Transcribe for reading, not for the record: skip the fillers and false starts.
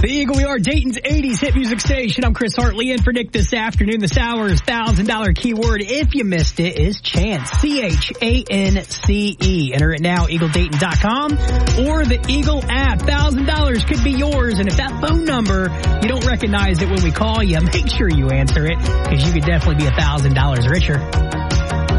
The Eagle, we are Dayton's 80s hit music station. I'm Chris Hartley in for Nick this afternoon. This hour's $1,000 keyword, if you missed it, is chance. CHANCE. Enter it now, EagleDayton.com or the Eagle app. $1,000 could be yours. And if that phone number, you don't recognize it when we call you, make sure you answer it because you could definitely be $1,000 richer.